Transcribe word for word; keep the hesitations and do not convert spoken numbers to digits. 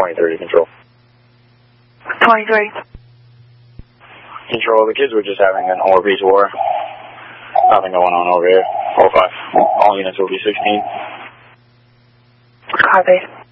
twenty-three, control. twenty-three. Control, the kids were just having an all-piece war. Nothing going on over here. four five. All units will be sixteen. Copy.